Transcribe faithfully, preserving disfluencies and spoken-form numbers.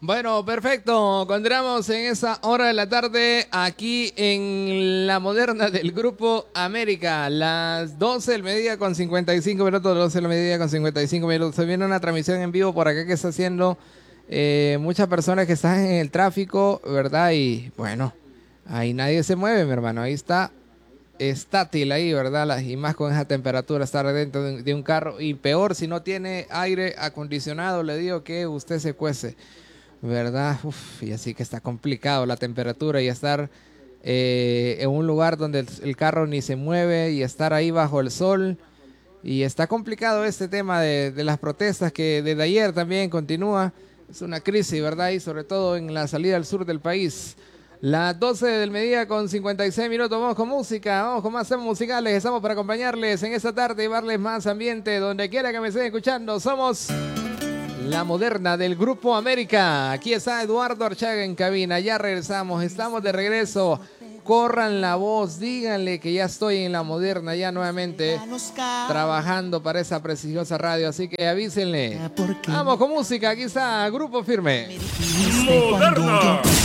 Bueno, perfecto. Encontramos en esa hora de la tarde aquí en la moderna del Grupo América. Las doce del mediodía con cincuenta y cinco minutos, doce del mediodía con cincuenta y cinco minutos. Se viene una transmisión en vivo por acá que está haciendo eh, muchas personas que están en el tráfico, ¿verdad? Y bueno, ahí nadie se mueve, mi hermano. Ahí está estátil ahí, ¿verdad? La- Y más con esa temperatura, estar dentro de, de un carro. Y peor, si no tiene aire acondicionado, le digo que usted se cuece. ¿Verdad? Uf, y así que está complicado la temperatura y estar eh, en un lugar donde el, el carro ni se mueve y estar ahí bajo el sol. Y está complicado este tema de, de las protestas que desde ayer también continúa. Es una crisis, ¿verdad? Y sobre todo en la salida al sur del país. Las doce del mediodía con cincuenta y seis minutos. Vamos con música, vamos con más temas musicales. Estamos para acompañarles en esta tarde y darles más ambiente donde quiera que me estén escuchando. Somos la moderna del Grupo América. Aquí está Eduardo Archaga en cabina. Ya regresamos. Estamos de regreso. Corran la voz. Díganle que ya estoy en la moderna. Ya nuevamente trabajando para esa prestigiosa radio. Así que avísenle. Vamos con música. Aquí está Grupo Firme. Moderna.